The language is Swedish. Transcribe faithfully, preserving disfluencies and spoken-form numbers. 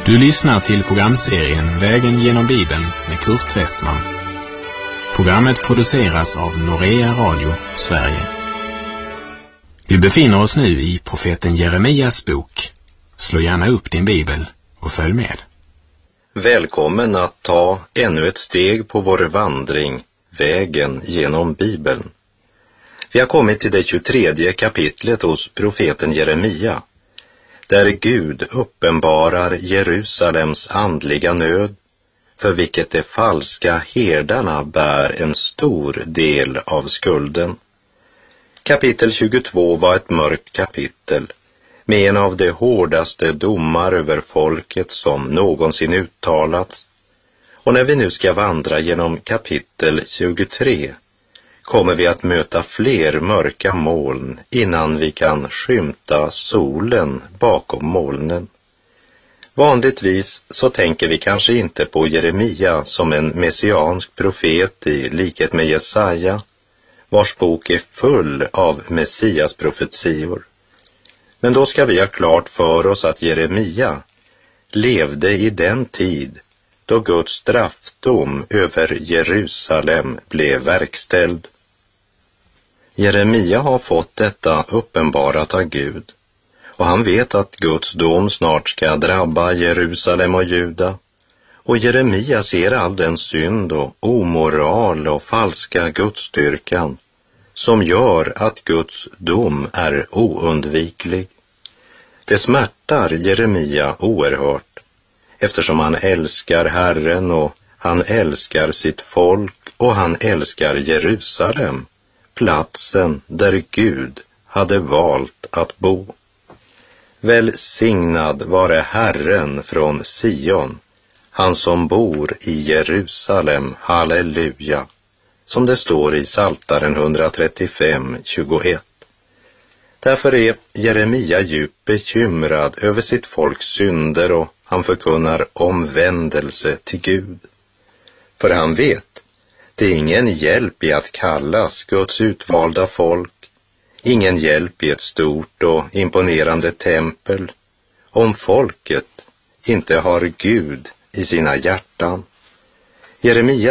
Du lyssnar till programserien Vägen genom Bibeln med Kurt Westman. Programmet produceras av Norea Radio, Sverige. Vi befinner oss nu i profeten Jeremias bok. Slå gärna upp din bibel och följ med. Välkommen att ta ännu ett steg på vår vandring, vägen genom Bibeln. Vi har kommit till det tjugotredje kapitlet hos profeten Jeremia, där Gud uppenbarar Jerusalems andliga nöd, för vilket de falska herdarna bär en stor del av skulden. Kapitel tjugotvå var ett mörkt kapitel, med en av de hårdaste domar över folket som någonsin uttalats. Och när vi nu ska vandra genom kapitel tjugotre kommer vi att möta fler mörka moln innan vi kan skymta solen bakom molnen. Vanligtvis så tänker vi kanske inte på Jeremia som en messiansk profet i likhet med Jesaja, vars bok är full av Messias profetior. Men då ska vi ha klart för oss att Jeremia levde i den tid då Guds straffdom över Jerusalem blev verkställd. Jeremia har fått detta uppenbarat av Gud, och han vet att Guds dom snart ska drabba Jerusalem och Juda. Och Jeremia ser all den synd och omoral och falska gudsdyrkan som gör att Guds dom är oundviklig. Det smärtar Jeremia oerhört, eftersom han älskar Herren och han älskar sitt folk och han älskar Jerusalem, platsen där Gud hade valt att bo. Välsignad vare Herren från Sion, han som bor i Jerusalem, halleluja, som det står i Psaltaren etthundratrettiofem tjugoett. Därför är Jeremia djupt bekymrad över sitt folks synder och han förkunnar omvändelse till Gud. För han vet, det är ingen hjälp i att kallas Guds utvalda folk, ingen hjälp i ett stort och imponerande tempel, om folket inte har Gud i sina hjärtan. Jeremia